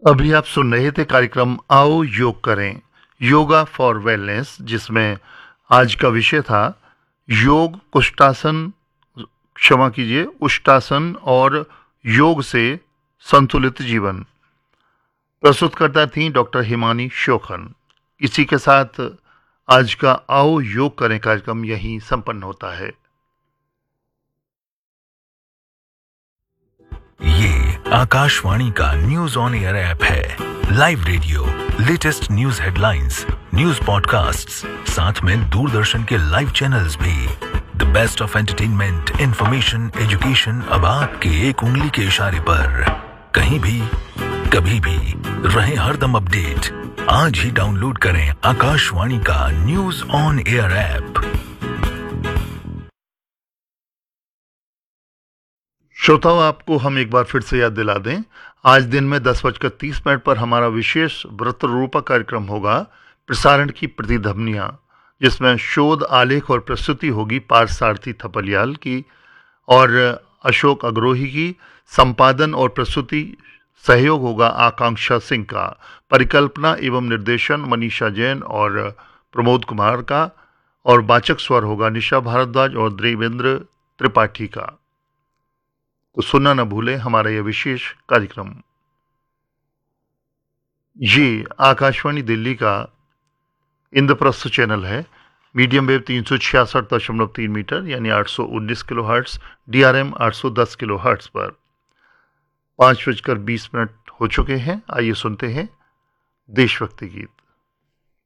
अभी आप सुन रहे थे कार्यक्रम आओ योग करें, योगा फॉर वेलनेस, जिसमें आज का विषय था योग, कुष्ठासन, क्षमा कीजिए, उष्टासन और योग से संतुलित जीवन। प्रस्तुतकर्ता थी डॉक्टर हिमानी शोखन। इसी के साथ आज का आओ योग करें कार्यक्रम यहीं संपन्न होता है। ये आकाशवाणी का न्यूज ऑन एयर ऐप है। Live radio, latest news headlines, news podcasts, साथ में दूरदर्शन के लाइव चैनल्स भी। The best of entertainment, information, education अब आपके एक उंगली के इशारे पर। कहीं भी, कभी भी, रहे हरदम अपडेट। आज ही डाउनलोड करें आकाशवाणी का न्यूज ऑन एयर ऐप। श्रोताओं, आपको हम एक बार फिर से याद दिला दें, आज दिन में 10:30 पर हमारा विशेष व्रत रूपा कार्यक्रम होगा, प्रसारण की प्रतिध्वनियां, जिसमें शोध, आलेख और प्रस्तुति होगी पार्थ थपलियाल की और अशोक अग्रोही की। संपादन और प्रस्तुति सहयोग होगा आकांक्षा सिंह का। परिकल्पना एवं निर्देशन मनीषा जैन और प्रमोद कुमार का। और वाचक स्वर होगा निशा भारद्वाज और देवेंद्र त्रिपाठी का। तो सुनना न भूलें हमारा यह विशेष कार्यक्रम। ये आकाशवाणी दिल्ली का इंद्रप्रस्थ चैनल है। मीडियम वेव 366.3 मीटर यानी 819 kilo hertz, DRM 810 kilo hertz पर 5:20 हो चुके हैं। आइए सुनते हैं देशभक्ति गीत।